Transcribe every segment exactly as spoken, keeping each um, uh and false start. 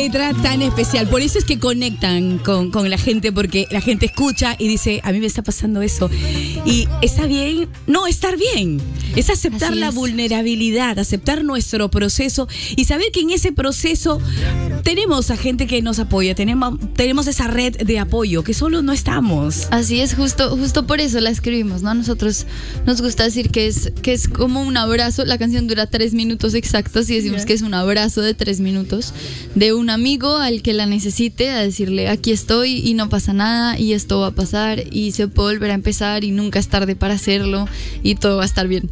letra tan especial. Por eso es que conectan con, con la gente, porque la gente escucha y dice, a mí me está pasando eso. Y está bien, no estar bien. Es aceptar Así la es. vulnerabilidad, aceptar nuestro proceso y saber que en ese proceso tenemos a gente que nos apoya, tenemos, tenemos esa red de apoyo, que solo no estamos. Así es, justo, justo por eso la escribimos, ¿no? A nosotros nos gusta decir que es, que es como un abrazo. La canción dura tres minutos exactos y decimos Yeah. que es un abrazo de tres minutos de un amigo al que la necesite, a decirle, aquí estoy y no pasa nada y esto va a pasar y se puede volver a empezar y nunca es tarde para hacerlo y todo va a estar bien.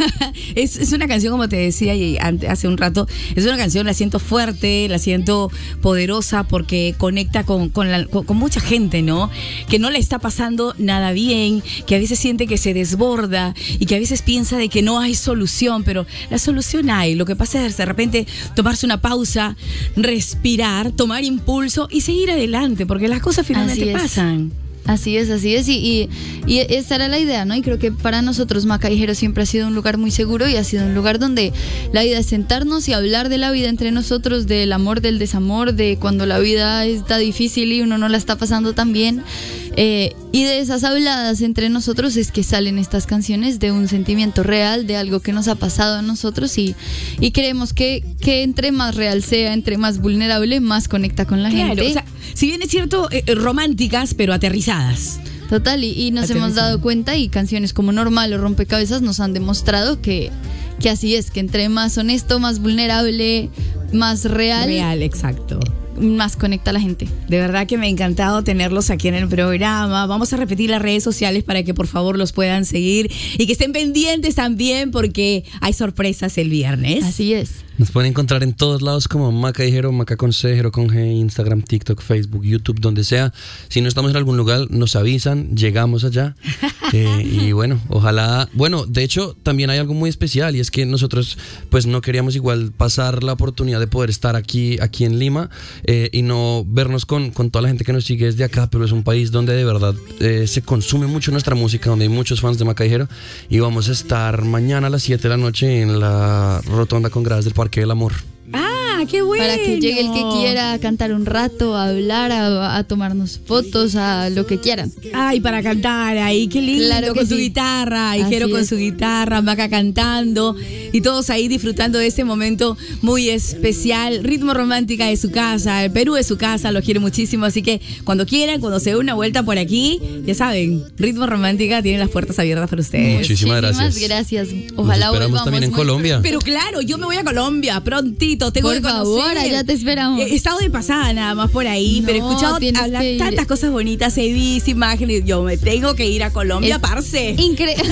es, es una canción, como te decía y ante- hace un rato, es una canción, la siento fuerte, la siento poderosa porque conecta con, con, la- con- con mucha gente, ¿no? Que no le está pasando nada bien, que a veces siente que se desborda y que a veces piensa de que no hay solución, pero la solución hay. Lo que pasa es de repente tomarse una pausa, respirar, tomar impulso y seguir adelante, porque las cosas finalmente Así es. pasan. Así es, así es, y, y, y esa era la idea, ¿no? Y creo que para nosotros Macaijero siempre ha sido un lugar muy seguro y ha sido un lugar donde la idea es sentarnos y hablar de la vida entre nosotros, del amor, del desamor, de cuando la vida está difícil y uno no la está pasando tan bien. Eh, y de esas habladas entre nosotros es que salen estas canciones de un sentimiento real, de algo que nos ha pasado a nosotros y, y creemos que, que entre más real sea, entre más vulnerable, más conecta con la Claro, gente. o sea, si bien es cierto, eh, románticas, pero aterrizadas. Total, y, y nos Aterrizado. hemos dado cuenta y canciones como Normal o Rompecabezas nos han demostrado que, que así es, que entre más honesto, más vulnerable, más real, Real, exacto. más conecta a la gente. De verdad que me ha encantado tenerlos aquí en el programa. Vamos a repetir las redes sociales para que por favor los puedan seguir y que estén pendientes también porque hay sorpresas el viernes. Así es. Nos pueden encontrar en todos lados como Macaijero, Maca con C, Jero con G, Instagram, TikTok, Facebook, YouTube, donde sea. Si no estamos en algún lugar, nos avisan, llegamos allá. Eh, y bueno, ojalá. Bueno, de hecho, también hay algo muy especial y es que nosotros, pues no queríamos igual pasar la oportunidad de poder estar aquí, aquí en Lima eh, y no vernos con, con toda la gente que nos sigue desde acá, pero es un país donde de verdad eh, se consume mucho nuestra música, donde hay muchos fans de Macaijero. Y vamos a estar mañana a las siete de la noche en la Rotonda con Gradas del Parque del Amor. Ah, qué bueno. Para que llegue el que quiera a cantar un rato, a hablar, a, a tomarnos fotos, a lo que quieran. Ay, para cantar ahí, qué lindo, Claro que con su sí. guitarra, y Así Jero con es. su guitarra, Maca cantando y todos ahí disfrutando de este momento muy especial. Ritmo Romántica de su casa, el Perú es su casa, los quiero muchísimo, así que cuando quieran, cuando se den una vuelta por aquí, ya saben, Ritmo Romántica tiene las puertas abiertas para ustedes. Muchísimas gracias. gracias. Ojalá Nos esperamos volvamos también en muy Colombia. Pero claro, yo me voy a Colombia prontito, tengo Por que conocer. favor, allá te esperamos. He estado de pasada nada más por ahí, No, pero he escuchado tienes hablar que ir. tantas cosas bonitas, he visto imágenes, yo me tengo que ir a Colombia, Es parce. Increíble.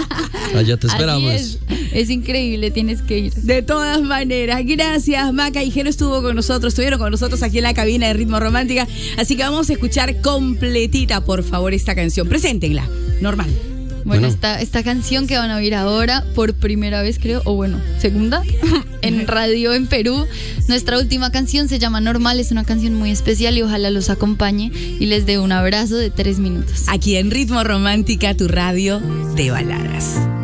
Allá te esperamos. Es. es increíble, tienes que ir. De todas maneras, gracias Maca y Jero estuvo con nosotros, estuvieron con nosotros aquí en la cabina de Ritmo Romántica, así que vamos a escuchar completita, por favor, esta canción, preséntenla, Normal. Bueno, Bueno. esta, esta canción que van a oír ahora por primera vez, creo, o bueno, segunda, en radio en Perú. Nuestra última canción se llama Normal, es una canción muy especial y ojalá los acompañe y les dé un abrazo de tres minutos. Aquí en Ritmo Romántica, tu radio de baladas.